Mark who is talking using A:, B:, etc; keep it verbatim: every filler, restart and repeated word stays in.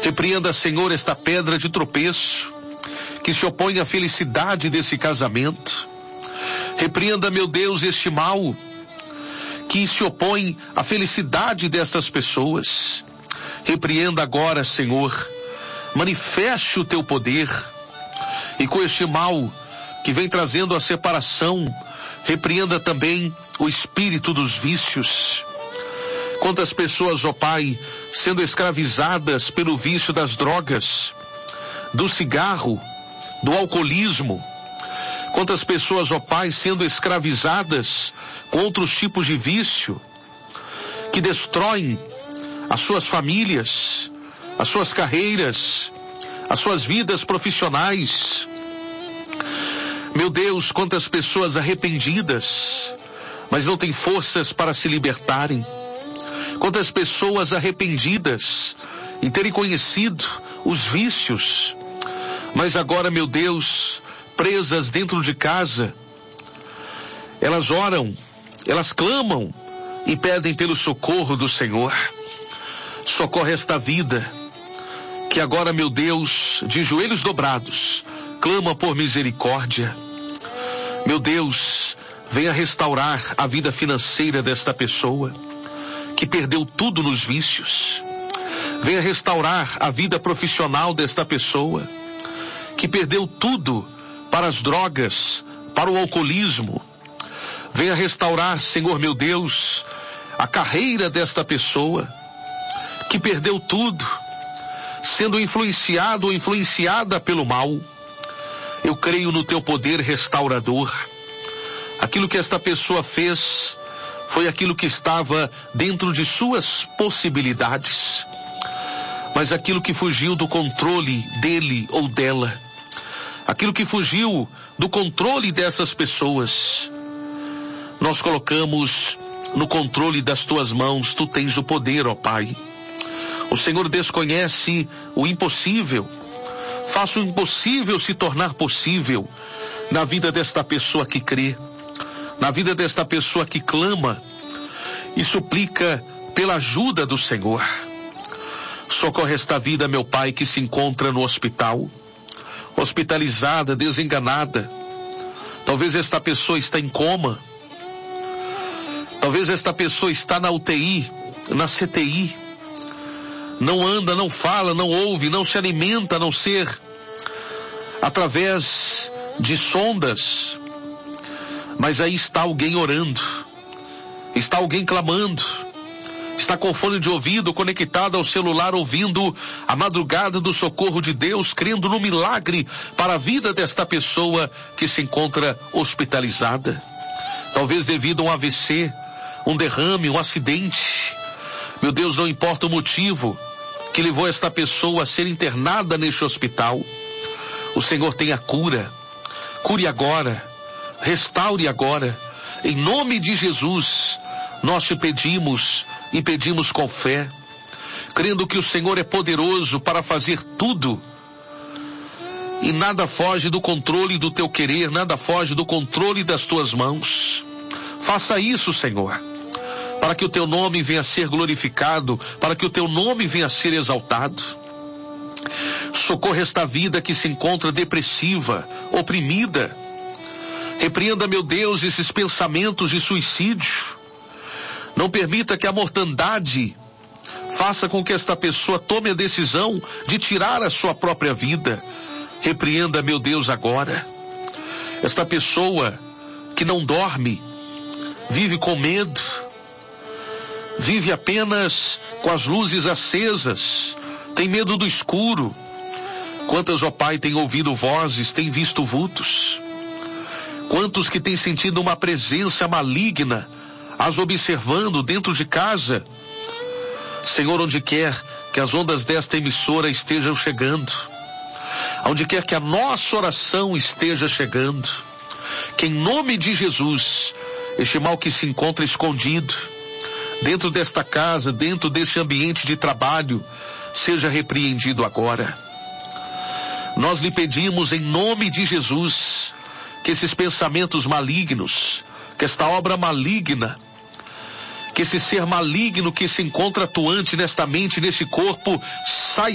A: Repreenda, Senhor, esta pedra de tropeço que se opõe à felicidade desse casamento. Repreenda, meu Deus, este mal que se opõe à felicidade destas pessoas. Repreenda agora, Senhor, manifeste o teu poder, e com este mal que vem trazendo a separação, repreenda também o espírito dos vícios. Quantas pessoas, ó Pai, sendo escravizadas pelo vício das drogas, do cigarro, do alcoolismo. Quantas pessoas, ó Pai, sendo escravizadas com outros tipos de vício, que destroem as suas famílias, as suas carreiras, as suas vidas profissionais. Meu Deus, quantas pessoas arrependidas, mas não têm forças para se libertarem. Quantas pessoas arrependidas em terem conhecido os vícios, mas agora, meu Deus, presas dentro de casa, elas oram, elas clamam e pedem pelo socorro do Senhor. Socorre esta vida que agora, meu Deus, de joelhos dobrados, clama por misericórdia. Meu Deus, venha restaurar a vida financeira desta pessoa que perdeu tudo nos vícios. Venha restaurar a vida profissional desta pessoa que perdeu tudo para as drogas, para o alcoolismo. Venha restaurar, Senhor meu Deus, a carreira desta pessoa que perdeu tudo, sendo influenciado ou influenciada pelo mal. Eu creio no teu poder restaurador. Aquilo que esta pessoa fez foi aquilo que estava dentro de suas possibilidades, mas aquilo que fugiu do controle dele ou dela, aquilo que fugiu do controle dessas pessoas, nós colocamos no controle das tuas mãos. Tu tens o poder, ó Pai. O Senhor desconhece o impossível. Faça o impossível se tornar possível na vida desta pessoa que crê, na vida desta pessoa que clama e suplica pela ajuda do Senhor. Socorre esta vida, meu Pai, que se encontra no hospital, hospitalizada, desenganada. Talvez esta pessoa está em coma. Talvez esta pessoa está na U T I, na C T I. Não anda, não fala, não ouve, não se alimenta, a não ser através de sondas. Mas aí está alguém orando, está alguém clamando, está com fone de ouvido conectado ao celular, ouvindo a madrugada do socorro de Deus, crendo no milagre para a vida desta pessoa que se encontra hospitalizada. Talvez devido a um A V C, um derrame, um acidente. Meu Deus, não importa o motivo que levou esta pessoa a ser internada neste hospital. O Senhor tem a cura. Cure agora. Restaure agora. Em nome de Jesus, nós te pedimos e pedimos com fé, crendo que o Senhor é poderoso para fazer tudo. E nada foge do controle do teu querer, nada foge do controle das tuas mãos. Faça isso, Senhor, para que o teu nome venha a ser glorificado, para que o teu nome venha a ser exaltado. Socorra esta vida que se encontra depressiva, oprimida. Repreenda, meu Deus, esses pensamentos de suicídio. Não permita que a mortandade faça com que esta pessoa tome a decisão de tirar a sua própria vida. Repreenda, meu Deus, agora. Esta pessoa que não dorme, vive com medo, vive apenas com as luzes acesas, tem medo do escuro. Quantas, ó Pai, têm ouvido vozes, têm visto vultos? Quantos que têm sentido uma presença maligna as observando dentro de casa? Senhor, onde quer que as ondas desta emissora estejam chegando, onde quer que a nossa oração esteja chegando, que em nome de Jesus, este mal que se encontra escondido dentro desta casa, dentro deste ambiente de trabalho, seja repreendido agora. Nós lhe pedimos em nome de Jesus que esses pensamentos malignos, que esta obra maligna, que esse ser maligno que se encontra atuante nesta mente, neste corpo, saia